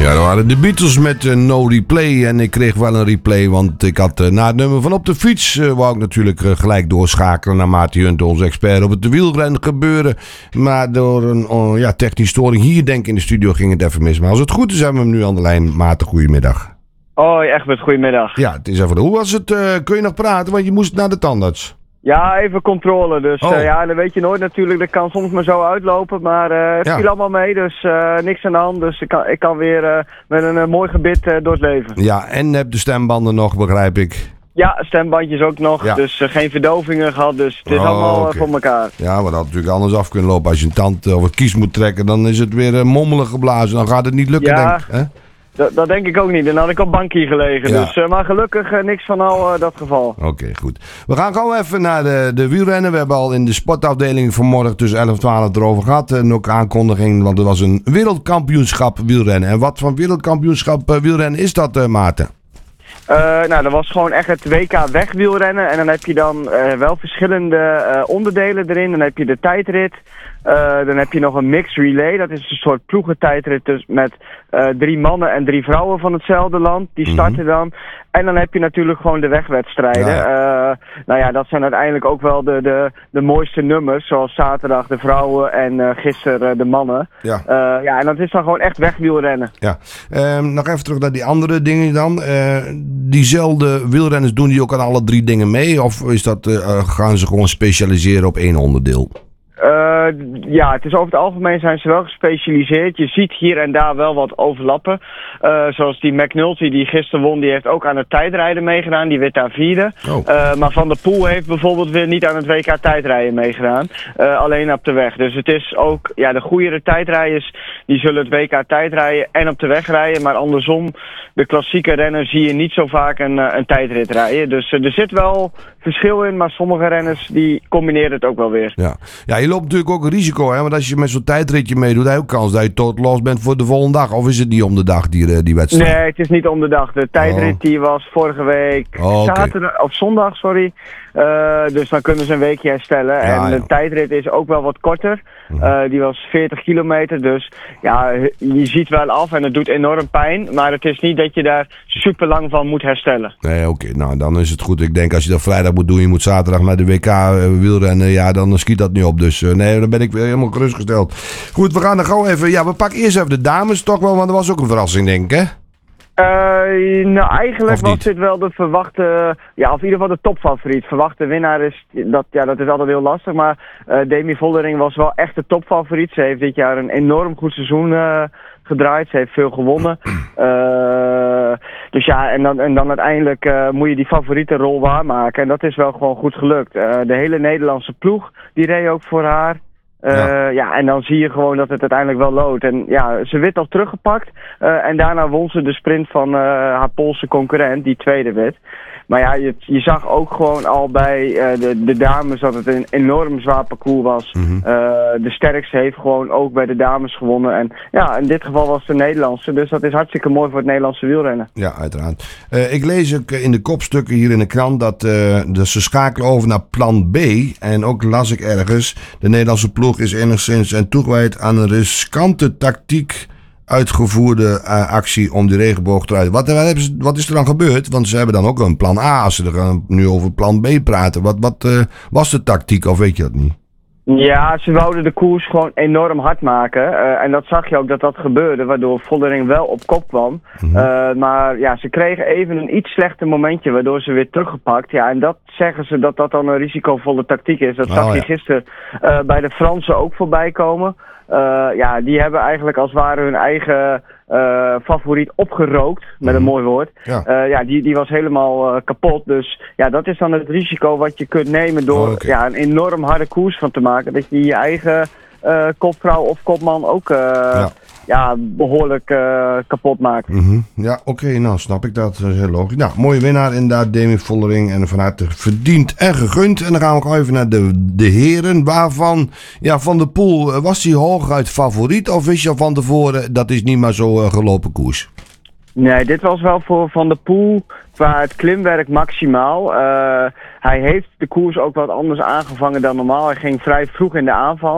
Ja, dat waren de Beatles met No Replay. En ik kreeg wel een replay, want ik had na het nummer van Op de Fiets... wou ik natuurlijk gelijk doorschakelen naar Maarten Junt, onze expert op het wielrennen gebeuren. Maar door een technische storing hier, denk ik, in de studio ging het even mis. Maar als het goed is, hebben we hem nu aan de lijn. Maarten, goedemiddag. Hoi, Egbert, goedemiddag. Ja, het is even... Hoe was het? Kun je nog praten? Want je moest naar de tandarts. Ja, even controle. Dus dan weet je nooit natuurlijk. Dat kan soms maar zo uitlopen. Maar het viel allemaal mee. Dus niks aan de hand. Dus ik kan weer met een mooi gebit door het leven. Ja, en heb de stembanden nog, begrijp ik. Ja, stembandjes ook nog. Ja. Dus geen verdovingen gehad. Dus het is allemaal voor elkaar. Ja, maar dat had natuurlijk anders af kunnen lopen. Als je een tand of een kies moet trekken, dan is het weer mommelig geblazen. Dan gaat het niet lukken, denk ik. Hè? Dat denk ik ook niet. Dan had ik op bankje gelegen. Ja. Dus, maar gelukkig niks van al dat geval. Oké, goed. We gaan gewoon even naar de wielrennen. We hebben al in de sportafdeling vanmorgen tussen 11 en 12 erover gehad. En ook aankondiging, want er was een wereldkampioenschap wielrennen. En wat voor wereldkampioenschap wielrennen is dat, Maarten? Dat was gewoon echt het WK wegwielrennen. En dan heb je dan wel verschillende onderdelen erin. Dan heb je de tijdrit. Dan heb je nog een mixed relay. Dat is een soort ploegentijdrit dus met 3 mannen en 3 vrouwen van hetzelfde land. Die starten dan. En dan heb je natuurlijk gewoon de wegwedstrijden. Ja. Dat zijn uiteindelijk ook wel de mooiste nummers. Zoals zaterdag de vrouwen en gisteren de mannen. Ja. En dat is dan gewoon echt wegwielrennen. Ja. Nog even terug naar die andere dingen dan. Diezelfde wielrenners, doen die ook aan alle 3 dingen mee? Of is dat, gaan ze gewoon specialiseren op 1 onderdeel? Het is over het algemeen zijn ze wel gespecialiseerd. Je ziet hier en daar wel wat overlappen. Zoals die McNulty die gisteren won, die heeft ook aan het tijdrijden meegedaan. Die werd daar 4e. Maar Van der Poel heeft bijvoorbeeld weer niet aan het WK tijdrijden meegedaan. Alleen op de weg. Dus het is ook, de goeiere tijdrijders, die zullen het WK tijdrijden en op de weg rijden. Maar andersom, de klassieke renners zie je niet zo vaak een tijdrit rijden. Dus er zit wel verschil in, maar sommige renners die combineren het ook wel weer. Ja, je loopt natuurlijk ook een risico, hè? Want als je met zo'n tijdritje meedoet, heb je ook kans dat je tot los bent voor de volgende dag. Of is het niet om de dag, die wedstrijd? Nee, het is niet om de dag. De tijdrit die was vorige week zondag, sorry. Dus dan kunnen ze een weekje herstellen. En de tijdrit is ook wel wat korter. Die was 40 kilometer. Dus je ziet wel af en het doet enorm pijn. Maar het is niet dat je daar super lang van moet herstellen. Nee, oké. Nou, dan is het goed. Ik denk als je dat vrijdag moet doen, je moet zaterdag naar de WK wielrennen. Dan schiet dat niet op. Dus nee, dan ben ik weer helemaal gerustgesteld. Goed, we gaan er gewoon even... Ja, we pakken eerst even de dames toch wel, want dat was ook een verrassing, denk ik, hè? Eigenlijk was dit wel de verwachte, of in ieder geval de topfavoriet. Verwachte winnaar is, dat is altijd heel lastig, maar Demi Vollering was wel echt de topfavoriet. Ze heeft dit jaar een enorm goed seizoen gedraaid. Ze heeft veel gewonnen. En dan uiteindelijk moet je die favoriete rol waarmaken. En dat is wel gewoon goed gelukt. De hele Nederlandse ploeg, die reed ook voor haar. En dan zie je gewoon dat het uiteindelijk wel loopt. En ze werd al teruggepakt. En daarna won ze de sprint van haar Poolse concurrent, die tweede werd. Maar je zag ook gewoon al bij de dames dat het een enorm zwaar parcours was. De sterkste heeft gewoon ook bij de dames gewonnen. En in dit geval was de Nederlandse. Dus dat is hartstikke mooi voor het Nederlandse wielrennen. Ja, uiteraard. Ik lees ook in de kopstukken hier in de krant dat ze schakelen over naar plan B. En ook las ik ergens, de Nederlandse ploeg is enigszins toegewijd aan een riskante tactiek uitgevoerde actie om die regenboog te rijden. Wat is er dan gebeurd? Want ze hebben dan ook een plan A als ze er nu over plan B praten. Wat was de tactiek of weet je dat niet? Ja, ze wouden de koers gewoon enorm hard maken. En dat zag je ook dat gebeurde, waardoor Vollering wel op kop kwam. Maar ze kregen even een iets slechter momentje, waardoor ze weer teruggepakt. Ja, en dat zeggen ze dat dan een risicovolle tactiek is. Dat zag je gisteren bij de Fransen ook voorbij komen. Die hebben eigenlijk als het ware hun eigen favoriet opgerookt, met een mooi woord. Die was helemaal kapot. Dus dat is dan het risico wat je kunt nemen door een enorm harde koers van te maken. Dat je je eigen kopvrouw of kopman ook behoorlijk kapot maakt. Ja, oké, nou snap ik dat. Dat is heel logisch. Nou, mooie winnaar inderdaad, Demi Vollering. En van harte verdiend en gegund. En dan gaan we gewoon even naar de heren. Waarvan, Van der Poel, was hij hooguit favoriet? Of wist je van tevoren, dat is niet maar zo gelopen koers? Nee, dit was wel voor Van der Poel qua het klimwerk maximaal. Hij heeft de koers ook wat anders aangevangen dan normaal. Hij ging vrij vroeg in de aanval.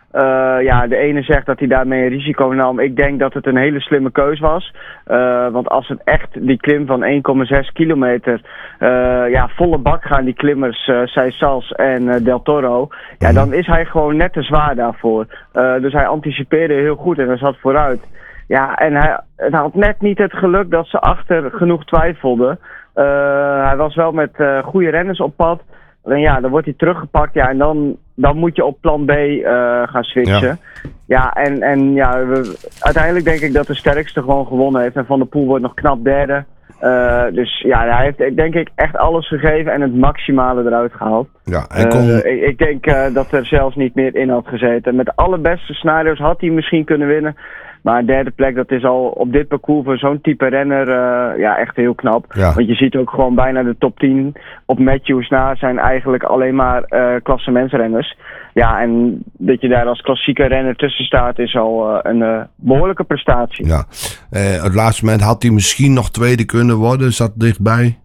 Ja, de ene zegt dat hij daarmee een risico nam. Ik denk dat het een hele slimme keus was. Want als het echt die klim van 1,6 kilometer... ja, volle bak gaan die klimmers Seyssals en Del Toro... ja, dan is hij gewoon net te zwaar daarvoor. Dus hij anticipeerde heel goed en hij zat vooruit. Ja, en hij had net niet het geluk dat ze achter genoeg twijfelden. Hij was wel met goede renners op pad. En ja, dan wordt hij teruggepakt. Ja, en dan moet je op plan B gaan switchen. Ja, en ja, uiteindelijk denk ik dat de sterkste gewoon gewonnen heeft. En Van der Poel wordt nog knap derde. Dus ja, hij heeft denk ik echt alles gegeven en het maximale eruit gehaald. Ja, ik denk dat er zelfs niet meer in had gezeten. Met de allerbeste scenario's had hij misschien kunnen winnen. Maar een derde plek, dat is al op dit parcours voor zo'n type renner ja, echt heel knap. Ja. Want je ziet ook gewoon bijna de top 10 op Matthews na zijn eigenlijk alleen maar klassementsrenners. Ja, en dat je daar als klassieke renner tussen staat is al een behoorlijke prestatie. Ja, het laatste moment had hij misschien nog tweede kunnen worden, zat dichtbij.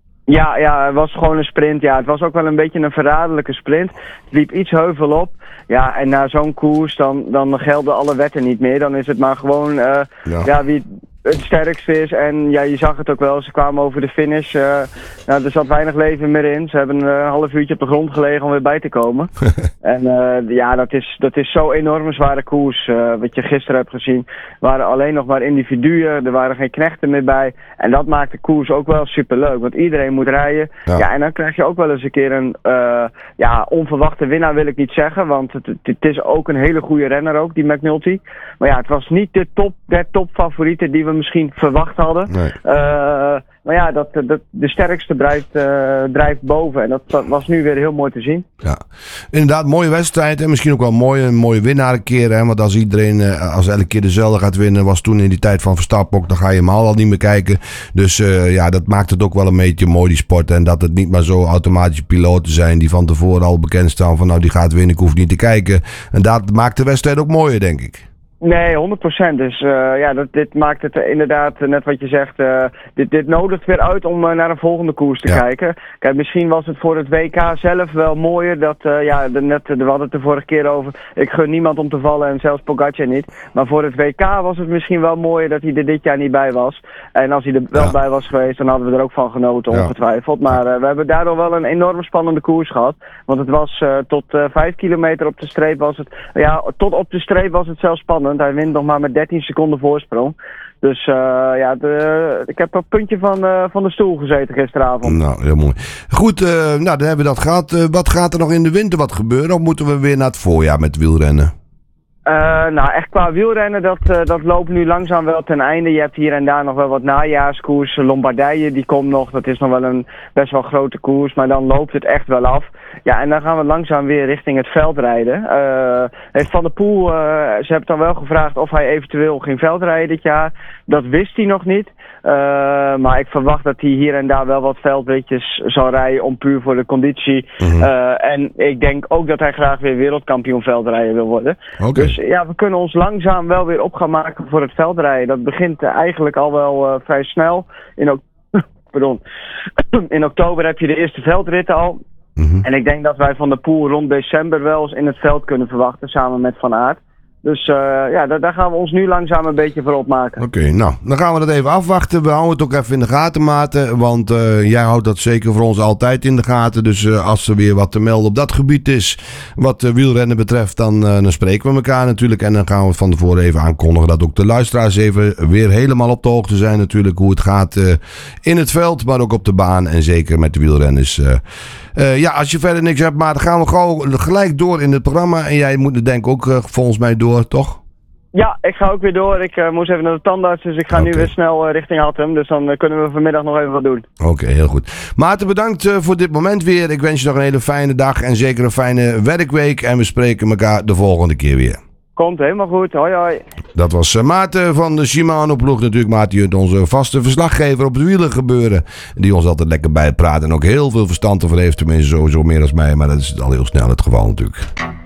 Ja, het was gewoon een sprint. Ja, het was ook wel een beetje een verraderlijke sprint. Het liep iets heuvel op. Ja, en na zo'n koers dan gelden alle wetten niet meer. Dan is het maar gewoon ja, wie het sterkste is. En ja, je zag het ook wel. Ze kwamen over de finish. Nou, er zat weinig leven meer in. Ze hebben een half uurtje op de grond gelegen om weer bij te komen. En ja, dat is zo'n enorme zware koers. Wat je gisteren hebt gezien. Waren alleen nog maar individuen. Er waren geen knechten meer bij. En dat maakt de koers ook wel superleuk. Want iedereen moet rijden. Ja, en dan krijg je ook wel eens een keer een ja, onverwachte winnaar, wil ik niet zeggen. Want het is ook een hele goede renner ook, die McNulty. Maar ja, het was niet de topfavorieten die we misschien verwacht hadden. Nee. Maar ja, de sterkste drijft boven. En dat was nu weer heel mooi te zien. Ja, inderdaad, mooie wedstrijd. En misschien ook wel een mooie winnaar een keer. Hè? Want als elke keer dezelfde gaat winnen, was toen in die tijd van Verstappen ook, dan ga je hem al niet meer kijken. Dus ja, dat maakt het ook wel een beetje mooi, die sport. En dat het niet maar zo automatische piloten zijn die van tevoren al bekend staan van nou, die gaat winnen, ik hoef niet te kijken. En dat maakt de wedstrijd ook mooier, denk ik. Nee, 100%. Dus ja, dit maakt het inderdaad, net wat je zegt, dit nodigt weer uit om naar een volgende koers te kijken. Kijk, misschien was het voor het WK zelf wel mooier dat, ja, we hadden het de vorige keer over, ik gun niemand om te vallen en zelfs Pogacar niet. Maar voor het WK was het misschien wel mooier dat hij er dit jaar niet bij was. En als hij er wel bij was geweest, dan hadden we er ook van genoten, ongetwijfeld. Maar we hebben daardoor wel een enorm spannende koers gehad. Want het was tot 5 kilometer op de streep was het, ja, tot op de streep was het zelfs spannend. Hij wint nog maar met 13 seconden voorsprong. Dus ja, ik heb op het puntje van de stoel gezeten gisteravond. Nou, heel mooi. Goed, nou, dan hebben we dat gehad. Wat gaat er nog in de winter wat gebeuren? Of moeten we weer naar het voorjaar met wielrennen? Nou, echt qua wielrennen, dat loopt nu langzaam wel ten einde. Je hebt hier en daar nog wel wat najaarskoersen. Lombardije, die komt nog. Dat is nog wel een best wel grote koers. Maar dan loopt het echt wel af. Ja, en dan gaan we langzaam weer richting het veldrijden. Heeft Van der Poel, ze hebben dan wel gevraagd of hij eventueel ging veldrijden dit jaar. Dat wist hij nog niet. Maar ik verwacht dat hij hier en daar wel wat veldritjes zal rijden om puur voor de conditie. Mm-hmm. En ik denk ook dat hij graag weer wereldkampioen veldrijden wil worden. Okay. Dus ja, we kunnen ons langzaam wel weer op gaan maken voor het veldrijden. Dat begint eigenlijk al wel vrij snel. In oktober heb je de eerste veldritten al. Mm-hmm. En ik denk dat wij Van der Poel rond december wel eens in het veld kunnen verwachten samen met Van Aert. Dus ja, daar gaan we ons nu langzaam een beetje voor opmaken. Oké, nou, dan gaan we dat even afwachten. We houden het ook even in de gaten, Maarten. Want jij houdt dat zeker voor ons altijd in de gaten. Dus als er weer wat te melden op dat gebied is, wat wielrennen betreft, dan spreken we elkaar natuurlijk. En dan gaan we van tevoren even aankondigen dat ook de luisteraars even weer helemaal op de hoogte zijn natuurlijk. Hoe het gaat in het veld, maar ook op de baan. En zeker met de wielrenners. Ja, als je verder niks hebt, maar dan gaan we gewoon gelijk door in het programma. En jij moet denk ik ook volgens mij door, toch? Ja, ik ga ook weer door. Ik moest even naar de tandarts, dus ik ga nu weer snel richting Hattem. Dus dan kunnen we vanmiddag nog even wat doen. Oké, heel goed. Maarten, bedankt voor dit moment weer. Ik wens je nog een hele fijne dag en zeker een fijne werkweek. En we spreken elkaar de volgende keer weer. Komt helemaal goed. Hoi hoi. Dat was Maarten van de Shimano-ploeg. Natuurlijk Maarten Junt, onze vaste verslaggever op het wielergebeuren. Die ons altijd lekker bijpraat en ook heel veel verstand ervan heeft. Tenminste sowieso meer dan mij, maar dat is al heel snel het geval natuurlijk.